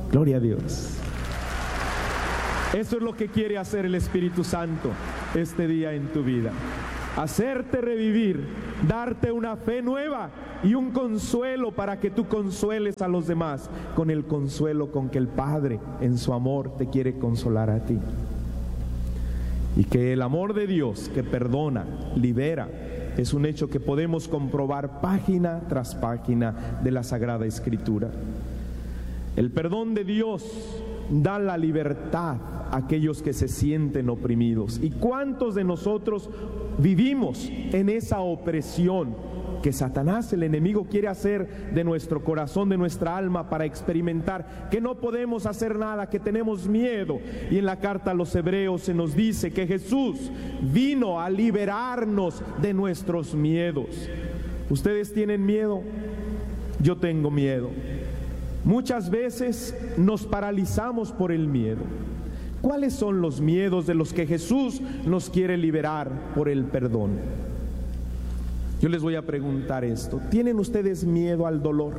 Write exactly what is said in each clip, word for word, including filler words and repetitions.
Gloria a Dios. Eso es lo que quiere hacer el Espíritu Santo este día en tu vida. Hacerte revivir, darte una fe nueva y un consuelo para que tú consueles a los demás con el consuelo con que el Padre en su amor te quiere consolar a ti. Y que el amor de Dios que perdona, libera, es un hecho que podemos comprobar página tras página de la Sagrada Escritura. El perdón de Dios da la libertad a aquellos que se sienten oprimidos. ¿Y cuántos de nosotros vivimos en esa opresión que Satanás, el enemigo, quiere hacer de nuestro corazón, de nuestra alma, para experimentar que no podemos hacer nada, que tenemos miedo? Y en la carta a los Hebreos se nos dice que Jesús vino a liberarnos de nuestros miedos. ¿Ustedes tienen miedo? Yo tengo miedo. Muchas veces nos paralizamos por el miedo. ¿Cuáles son los miedos de los que Jesús nos quiere liberar por el perdón? Yo les voy a preguntar esto. ¿Tienen ustedes miedo al dolor?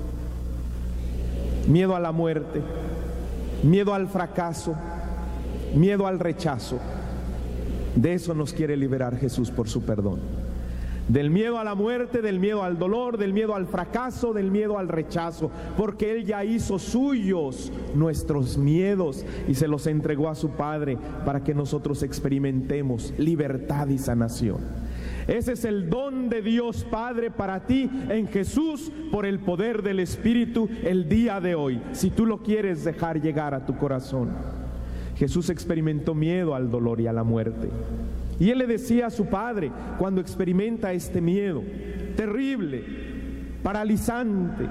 ¿Miedo a la muerte? ¿Miedo al fracaso? ¿Miedo al rechazo? De eso nos quiere liberar Jesús por su perdón. Del miedo a la muerte, del miedo al dolor, del miedo al fracaso, del miedo al rechazo, porque Él ya hizo suyos nuestros miedos y se los entregó a su Padre para que nosotros experimentemos libertad y sanación. Ese es el don de Dios Padre para ti en Jesús por el poder del Espíritu el día de hoy, si tú lo quieres dejar llegar a tu corazón. Jesús experimentó miedo al dolor y a la muerte. Y Él le decía a su Padre, cuando experimenta este miedo terrible, paralizante: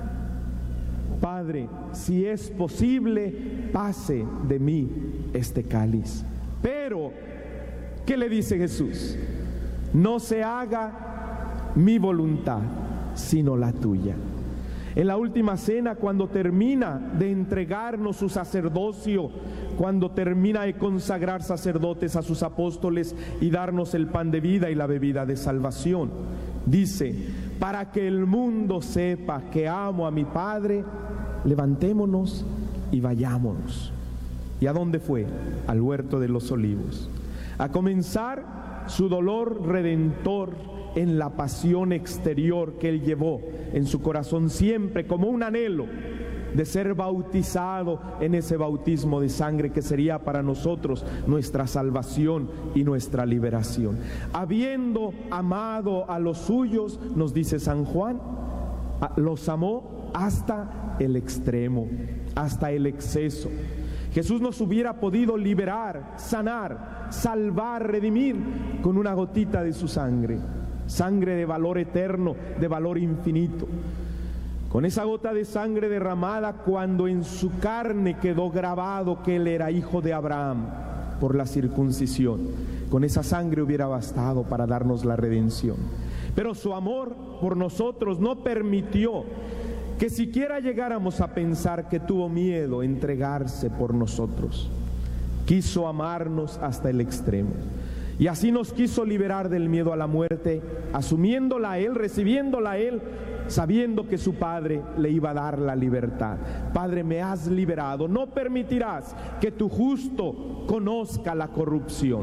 Padre, si es posible, pase de mí este cáliz. Pero, ¿qué le dice Jesús? No se haga mi voluntad, sino la tuya. En la última cena, cuando termina de entregarnos su sacerdocio, cuando termina de consagrar sacerdotes a sus apóstoles y darnos el pan de vida y la bebida de salvación, dice: para que el mundo sepa que amo a mi Padre, levantémonos y vayámonos. ¿Y a dónde fue? Al huerto de los olivos, a comenzar su dolor redentor en la pasión exterior que Él llevó en su corazón siempre como un anhelo de ser bautizado en ese bautismo de sangre que sería para nosotros nuestra salvación y nuestra liberación. Habiendo amado a los suyos, nos dice San Juan, los amó hasta el extremo, hasta el exceso. Jesús nos hubiera podido liberar, sanar, salvar, redimir con una gotita de su sangre, sangre de valor eterno, de valor infinito. Con esa gota de sangre derramada, cuando en su carne quedó grabado que Él era hijo de Abraham por la circuncisión, con esa sangre hubiera bastado para darnos la redención. Pero su amor por nosotros no permitió que siquiera llegáramos a pensar que tuvo miedo a entregarse por nosotros. Quiso amarnos hasta el extremo. Y así nos quiso liberar del miedo a la muerte, asumiéndola a Él, recibiéndola a Él, sabiendo que su Padre le iba a dar la libertad. Padre, me has liberado, no permitirás que tu justo conozca la corrupción.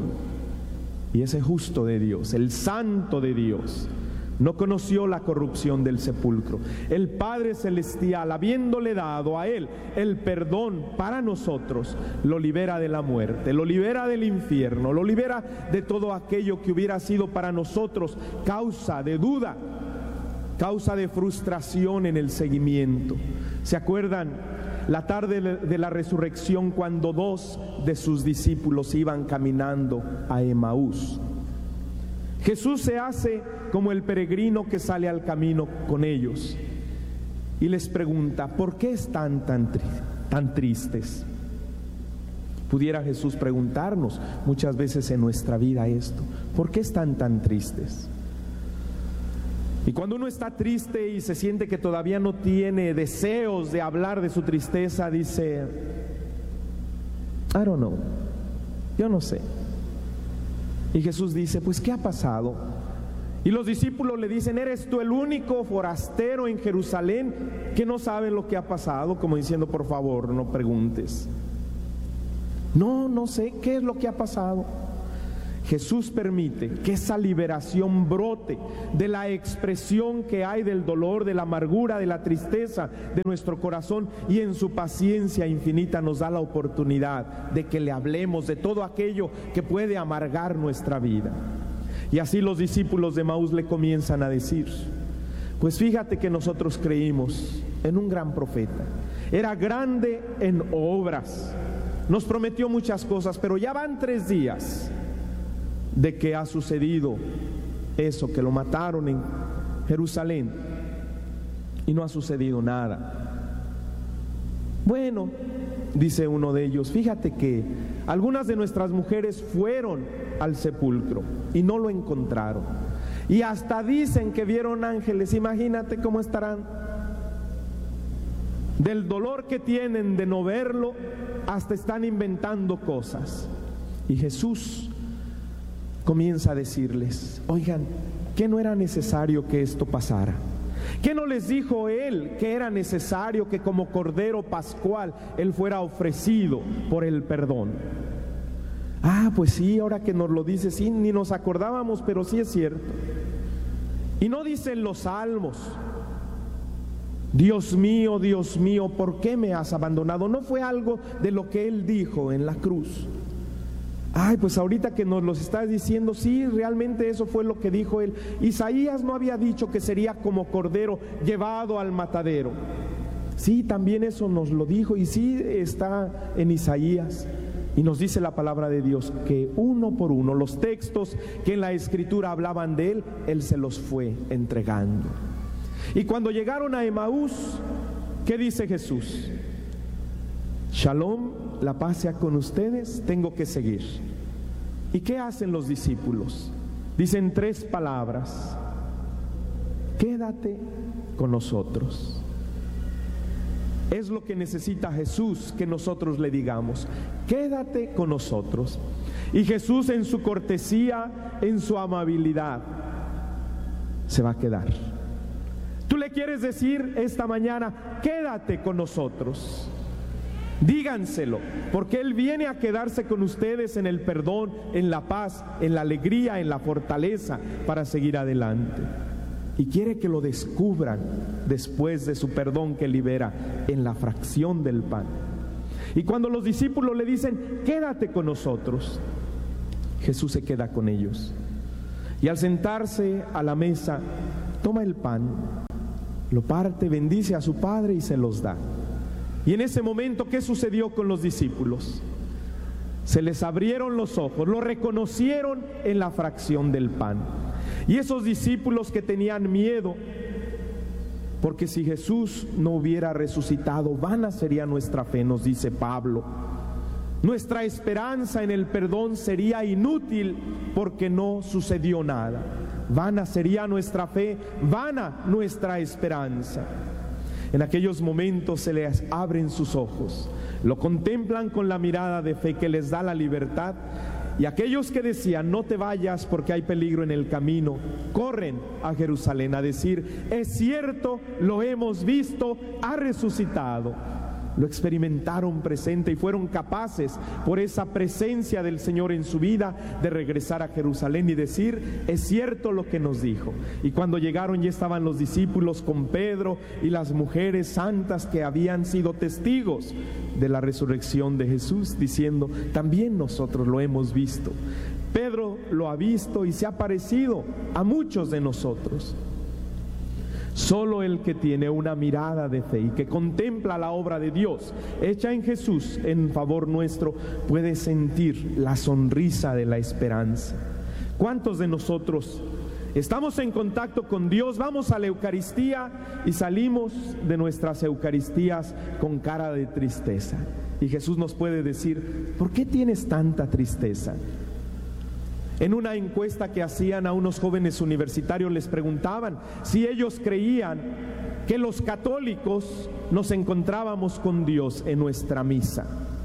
Y ese justo de Dios, el santo de Dios, no conoció la corrupción del sepulcro. El Padre Celestial, habiéndole dado a Él el perdón para nosotros, lo libera de la muerte, lo libera del infierno, lo libera de todo aquello que hubiera sido para nosotros causa de duda, causa de frustración en el seguimiento. ¿Se acuerdan la tarde de la resurrección, cuando dos de sus discípulos iban caminando a Emaús? Jesús se hace como el peregrino que sale al camino con ellos y les pregunta: ¿por qué están tan, tri- tan tristes? Pudiera Jesús preguntarnos muchas veces en nuestra vida esto: ¿por qué están tan tristes? Y cuando uno está triste y se siente que todavía no tiene deseos de hablar de su tristeza, dice: I don't know, yo no sé. Y Jesús dice: pues, ¿qué ha pasado? Y los discípulos le dicen: ¿eres tú el único forastero en Jerusalén que no sabe lo que ha pasado? Como diciendo: por favor, no preguntes. No, no sé qué es lo que ha pasado. Jesús permite que esa liberación brote de la expresión que hay del dolor, de la amargura, de la tristeza de nuestro corazón, y en su paciencia infinita nos da la oportunidad de que le hablemos de todo aquello que puede amargar nuestra vida. Y así los discípulos de Emaús le comienzan a decir: pues fíjate que nosotros creímos en un gran profeta, era grande en obras, nos prometió muchas cosas, pero ya van tres días de que ha sucedido eso, que lo mataron en Jerusalén, y no ha sucedido nada. Bueno, dice uno de ellos, fíjate que algunas de nuestras mujeres fueron al sepulcro y no lo encontraron, y hasta dicen que vieron ángeles. Imagínate cómo estarán del dolor que tienen de no verlo, hasta están inventando cosas. Y Jesús comienza a decirles: oigan, ¿qué no era necesario que esto pasara? ¿Qué no les dijo Él que era necesario que como Cordero Pascual Él fuera ofrecido por el perdón? Ah, pues sí, ahora que nos lo dice, sí, ni nos acordábamos, pero sí es cierto. Y no dicen los salmos: Dios mío, Dios mío, ¿por qué me has abandonado? No fue algo de lo que Él dijo en la cruz. Ay, pues ahorita que nos lo estás diciendo, sí, realmente eso fue lo que dijo Él. Isaías no había dicho que sería como cordero llevado al matadero. Sí, también eso nos lo dijo, y sí está en Isaías. Y nos dice la palabra de Dios que uno por uno, los textos que en la Escritura hablaban de Él, Él se los fue entregando. Y cuando llegaron a Emaús, ¿qué dice Jesús? Shalom, la paz sea con ustedes, tengo que seguir. ¿Y qué hacen los discípulos? Dicen tres palabras: quédate con nosotros. Es lo que necesita Jesús, que nosotros le digamos: quédate con nosotros. Y Jesús, en su cortesía, en su amabilidad, se va a quedar. Tú le quieres decir esta mañana: quédate con nosotros. Díganselo, porque Él viene a quedarse con ustedes en el perdón, en la paz, en la alegría, en la fortaleza para seguir adelante. Y quiere que lo descubran después de su perdón que libera en la fracción del pan. Y cuando los discípulos le dicen: quédate con nosotros, Jesús se queda con ellos. Y al sentarse a la mesa, toma el pan, lo parte, bendice a su Padre y se los da. Y en ese momento, ¿qué sucedió con los discípulos? Se les abrieron los ojos, lo reconocieron en la fracción del pan. Y esos discípulos que tenían miedo, porque si Jesús no hubiera resucitado, vana sería nuestra fe, nos dice Pablo. Nuestra esperanza en el perdón sería inútil porque no sucedió nada. Vana sería nuestra fe, vana nuestra esperanza. En aquellos momentos se les abren sus ojos, lo contemplan con la mirada de fe que les da la libertad, y aquellos que decían: no te vayas porque hay peligro en el camino, corren a Jerusalén a decir: es cierto, lo hemos visto, ha resucitado. Lo experimentaron presente y fueron capaces, por esa presencia del Señor en su vida, de regresar a Jerusalén y decir: es cierto lo que nos dijo. Y cuando llegaron, ya estaban los discípulos con Pedro y las mujeres santas que habían sido testigos de la resurrección de Jesús, diciendo: también nosotros lo hemos visto. Pedro lo ha visto y se ha parecido a muchos de nosotros. Solo el que tiene una mirada de fe y que contempla la obra de Dios hecha en Jesús en favor nuestro puede sentir la sonrisa de la esperanza. ¿Cuántos de nosotros estamos en contacto con Dios, vamos a la Eucaristía y salimos de nuestras Eucaristías con cara de tristeza? Y Jesús nos puede decir: ¿por qué tienes tanta tristeza? En una encuesta que hacían a unos jóvenes universitarios, les preguntaban si ellos creían que los católicos nos encontrábamos con Dios en nuestra misa.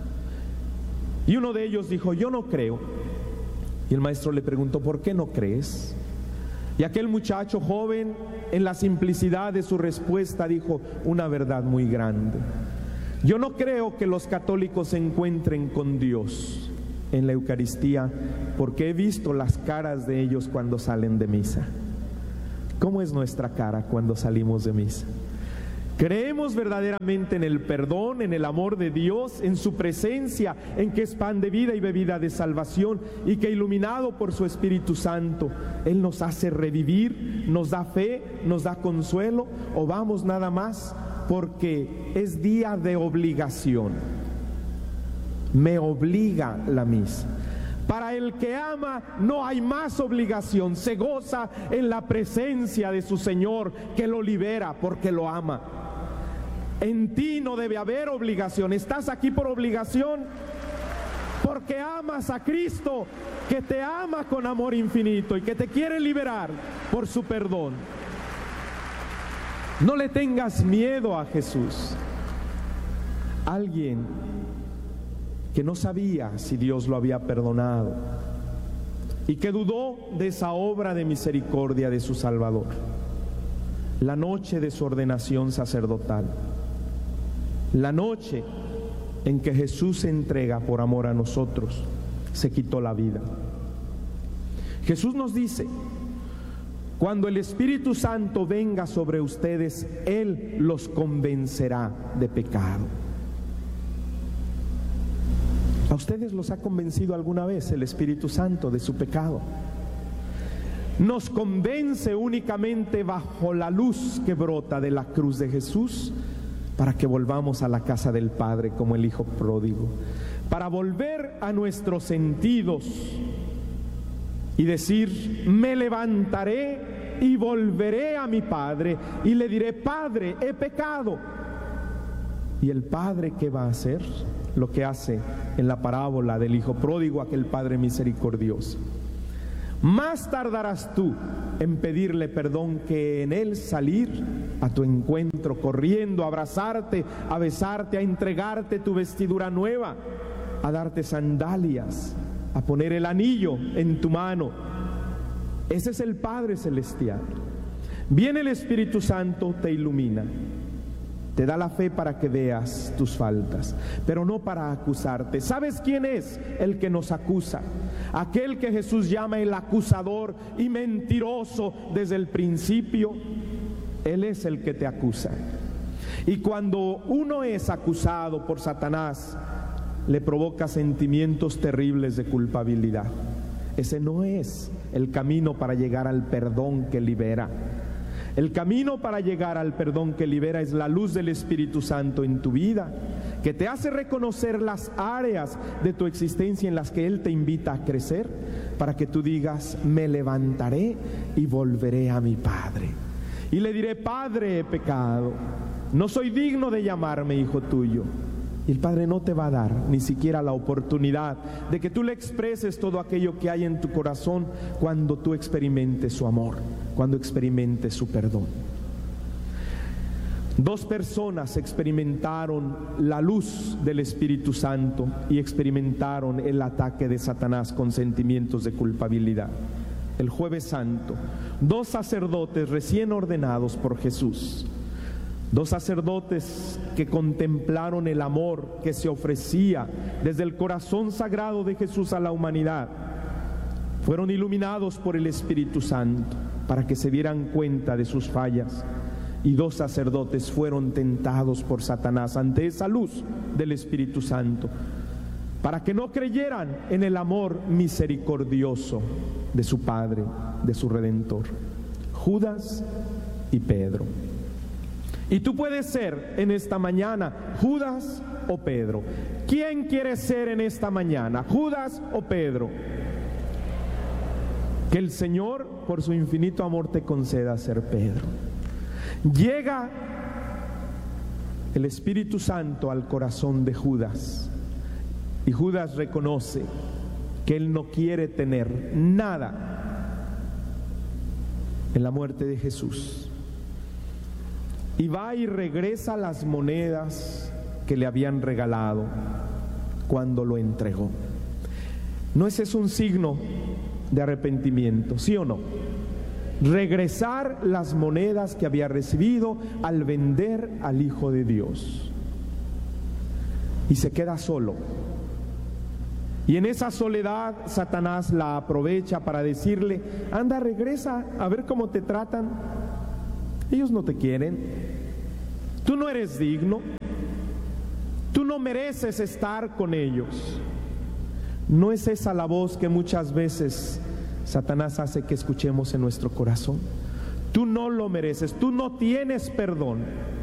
Y uno de ellos dijo: yo no creo. Y el maestro le preguntó: ¿por qué no crees? Y aquel muchacho joven, en la simplicidad de su respuesta, dijo una verdad muy grande: yo no creo que los católicos se encuentren con Dios en la Eucaristía, porque he visto las caras de ellos cuando salen de misa. ¿Cómo es nuestra cara cuando salimos de misa? ¿Creemos verdaderamente en el perdón, en el amor de Dios, en su presencia, en que es pan de vida y bebida de salvación, y que iluminado por su Espíritu Santo, Él nos hace revivir, nos da fe, nos da consuelo? ¿O vamos nada más porque es día de obligación? Me obliga la misa. Para el que ama no hay más obligación, se goza en la presencia de su Señor, que lo libera porque lo ama. En ti no debe haber obligación. ¿Estás aquí por obligación? Porque amas a Cristo, que te ama con amor infinito y que te quiere liberar por su perdón. No le tengas miedo a Jesús. Alguien que no sabía si Dios lo había perdonado y que dudó de esa obra de misericordia de su Salvador, la noche de su ordenación sacerdotal, la noche en que Jesús se entrega por amor a nosotros, se quitó la vida. Jesús nos dice: cuando el Espíritu Santo venga sobre ustedes, Él los convencerá de pecado. ¿A ustedes los ha convencido alguna vez el Espíritu Santo de su pecado? Nos convence únicamente bajo la luz que brota de la cruz de Jesús, para que volvamos a la casa del Padre como el Hijo pródigo, para volver a nuestros sentidos y decir: me levantaré y volveré a mi Padre y le diré: Padre, he pecado. ¿Y el Padre qué va a hacer? Lo que hace en la parábola del Hijo pródigo, aquel Padre misericordioso: más tardarás tú en pedirle perdón que en Él salir a tu encuentro, corriendo, a abrazarte, a besarte, a entregarte tu vestidura nueva, a darte sandalias, a poner el anillo en tu mano. Ese es el Padre celestial. Viene el Espíritu Santo, te ilumina, te da la fe para que veas tus faltas, pero no para acusarte. ¿Sabes quién es el que nos acusa? Aquel que Jesús llama el acusador y mentiroso desde el principio. Él es el que te acusa. Y cuando uno es acusado por Satanás, le provoca sentimientos terribles de culpabilidad. Ese no es el camino para llegar al perdón que libera. El camino para llegar al perdón que libera es la luz del Espíritu Santo en tu vida, que te hace reconocer las áreas de tu existencia en las que Él te invita a crecer, para que tú digas: me levantaré y volveré a mi Padre y le diré: Padre, he pecado, no soy digno de llamarme hijo tuyo. Y el Padre no te va a dar ni siquiera la oportunidad de que tú le expreses todo aquello que hay en tu corazón cuando tú experimentes su amor, cuando experimentes su perdón. Dos personas experimentaron la luz del Espíritu Santo y experimentaron el ataque de Satanás con sentimientos de culpabilidad. El Jueves Santo, dos sacerdotes recién ordenados por Jesús, dos sacerdotes que contemplaron el amor que se ofrecía desde el corazón sagrado de Jesús a la humanidad, fueron iluminados por el Espíritu Santo para que se dieran cuenta de sus fallas. Y dos sacerdotes fueron tentados por Satanás ante esa luz del Espíritu Santo, para que no creyeran en el amor misericordioso de su Padre, de su Redentor. Judas y Pedro. Y tú puedes ser en esta mañana Judas o Pedro. ¿Quién quiere ser en esta mañana, Judas o Pedro? Que el Señor, por su infinito amor, te conceda ser Pedro. Llega el Espíritu Santo al corazón de Judas, y Judas reconoce que él no quiere tener nada en la muerte de Jesús, y va y regresa las monedas que le habían regalado cuando lo entregó. ¿No ese es un signo de arrepentimiento, sí o no? regresar las monedas que había recibido al vender al Hijo de Dios. Y se queda solo. Y en esa soledad Satanás la aprovecha para decirle: anda, regresa a ver cómo te tratan. Ellos no te quieren. Tú no eres digno. Tú no mereces estar con ellos. ¿No es esa la voz que muchas veces Satanás hace que escuchemos en nuestro corazón? Tú no lo mereces, tú no tienes perdón.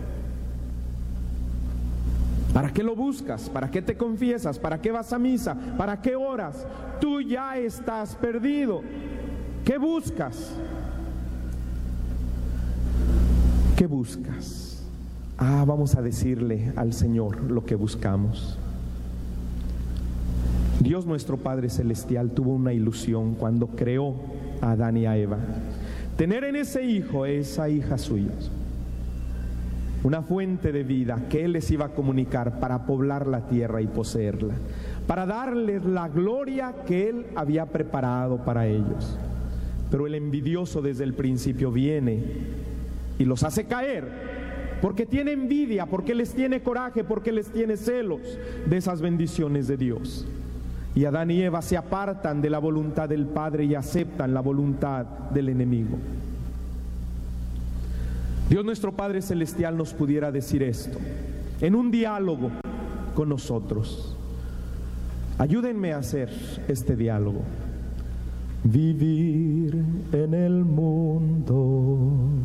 ¿Para qué lo buscas? ¿Para qué te confiesas? ¿Para qué vas a misa? ¿Para qué oras? Tú ya estás perdido. ¿Qué buscas? ¿Qué buscas? Ah, vamos a decirle al Señor lo que buscamos. Dios nuestro Padre Celestial tuvo una ilusión cuando creó a Adán y a Eva: tener en ese hijo, esa hija suya, una fuente de vida que Él les iba a comunicar para poblar la tierra y poseerla, para darles la gloria que Él había preparado para ellos. Pero el envidioso desde el principio viene y los hace caer, porque tiene envidia, porque les tiene coraje, porque les tiene celos de esas bendiciones de Dios. Y Adán y Eva se apartan de la voluntad del Padre y aceptan la voluntad del enemigo. Dios nuestro Padre Celestial nos pudiera decir esto en un diálogo con nosotros. Ayúdenme a hacer este diálogo. Vivir en el mundo